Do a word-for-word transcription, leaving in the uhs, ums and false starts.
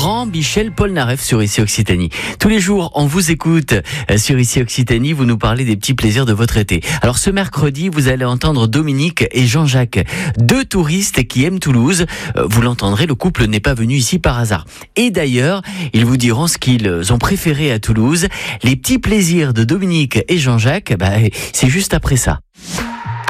grand Michel Polnareff sur Ici Occitanie. Tous les jours, on vous écoute sur Ici Occitanie, vous nous parlez des petits plaisirs de votre été. Alors ce mercredi, vous allez entendre Dominique et Jean-Jacques, deux touristes qui aiment Toulouse. Vous l'entendrez, le couple n'est pas venu ici par hasard. Et d'ailleurs, ils vous diront ce qu'ils ont préféré à Toulouse. Les petits plaisirs de Dominique et Jean-Jacques, bah, c'est juste après ça.